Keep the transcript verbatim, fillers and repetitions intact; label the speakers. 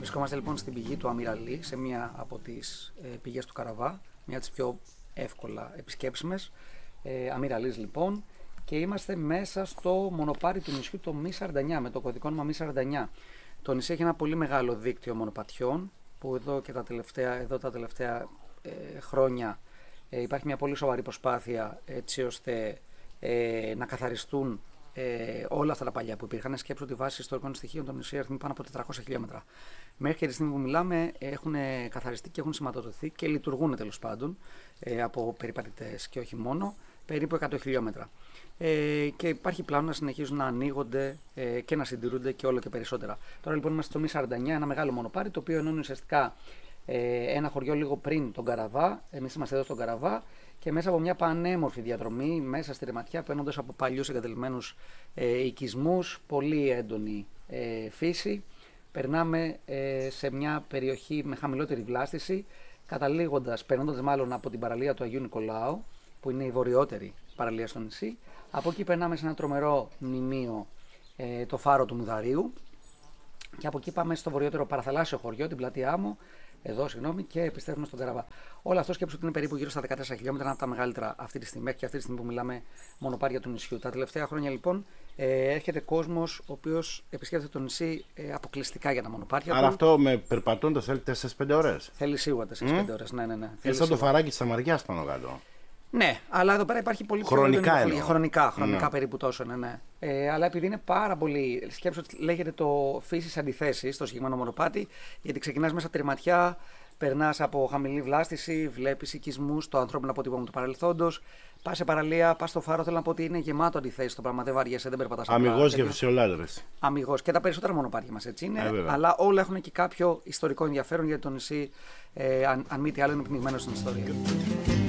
Speaker 1: Βρισκόμαστε λοιπόν στην πηγή του Αμυραλή, σε μία από τις ε, πηγές του Καραβά, μία από τις πιο εύκολα επισκέψιμες. Ε, Αμυραλής λοιπόν, και είμαστε μέσα στο μονοπάτι του νησιού, το Μη σαράντα εννιά, με το κωδικό όνομα Μη σαράντα εννιά. Το νησί έχει ένα πολύ μεγάλο δίκτυο μονοπατιών, που εδώ και τα τελευταία, εδώ τα τελευταία ε, χρόνια ε, υπάρχει μια πολύ σοβαρή προσπάθεια έτσι ώστε ε, να καθαριστούν ε, όλα αυτά τα παλιά που υπήρχαν. Σκέψου ότι βάσει ιστορικών στοιχείων το νησί αριθμεί πάνω από τετρακόσια χιλιόμετρα. Μέχρι και τη στιγμή που μιλάμε έχουν καθαριστεί και έχουν σηματοδοθεί και λειτουργούν τέλος πάντων ε, από περιπατητές και όχι μόνο, περίπου εκατό χιλιόμετρα. Ε, και υπάρχει πλάνο να συνεχίζουν να ανοίγονται ε, και να συντηρούνται και όλο και περισσότερα. Τώρα λοιπόν είμαστε στο Μη σαράντα εννιά, ένα μεγάλο μονοπάτι το οποίο ενώνει ουσιαστικά ε, ένα χωριό λίγο πριν τον Καραβά. Εμείς είμαστε εδώ στον Καραβά και μέσα από μια πανέμορφη διαδρομή, μέσα στη Ρεματιά, παίρνοντας από παλιούς εγκατελειμμένους ε, οικισμούς, πολύ έντονη ε, φύση, περνάμε ε, σε μια περιοχή με χαμηλότερη βλάστηση, καταλήγοντας, περνώντας μάλλον από την παραλία του Αγίου Νικολάου, που είναι η βορειότερη παραλία στο νησί. Από εκεί περνάμε σε ένα τρομερό μνημείο, ε, το φάρο του Μουδαρίου, και από εκεί πάμε στο βορειότερο παραθαλάσσιο χωριό, την πλατεία Άμμο, εδώ συγγνώμη, και επιστρέφουμε στον Καραβά. Όλο αυτό σκέψου ότι είναι περίπου γύρω στα δεκατέσσερα χιλιόμετρα, ένα από τα μεγαλύτερα αυτή τη στιγμή, μέχρι και αυτή τη στιγμή που μιλάμε, μονοπάτια του νησιού. Τα τελευταία χρόνια λοιπόν ε, έρχεται κόσμος ο οποίος επισκέπτεται το νησί ε, αποκλειστικά για τα μονοπάτια.
Speaker 2: Άρα του. Αυτό με περπατώντας θέλει τέσσερις πέντε ώρες.
Speaker 1: Θέλει σίγουρα τέσσερις πέντε mm? ώρες, ναι, ναι. ναι.
Speaker 2: Είναι σαν το φαράκι της Σαμαριάς πάνω κάτω.
Speaker 1: Ναι, αλλά εδώ πέρα υπάρχει πολύ πιο
Speaker 2: χρονικά εννοώ.
Speaker 1: Χρονικά, χρονικά mm. περίπου τόσο, ναι, ναι. Ε, αλλά επειδή είναι πάρα πολύ. Σκέψου ότι λέγεται το φύσης αντιθέσεις στο συγκεκριμένο μονοπάτι, γιατί ξεκινάς μέσα από τη Ρεματιά, περνάς από χαμηλή βλάστηση, βλέπεις οικισμούς, το ανθρώπινο αποτύπωμα του παρελθόντος. Πας σε παραλία, πας στο φάρο. Θέλω να πω ότι είναι γεμάτο αντιθέσεις το πράγμα. Δεν βαριέσαι, δεν περπατάς.
Speaker 2: Αμιγώς για φυσιολάτρες.
Speaker 1: Αμιγώς. Και τα περισσότερα μονοπάτια μας έτσι είναι. Ε, αλλά όλα έχουν και κάποιο ιστορικό ενδιαφέρον, γιατί το νησί, ε, αν, αν μη τι άλλο, είναι πνιγμένο στην ιστορία.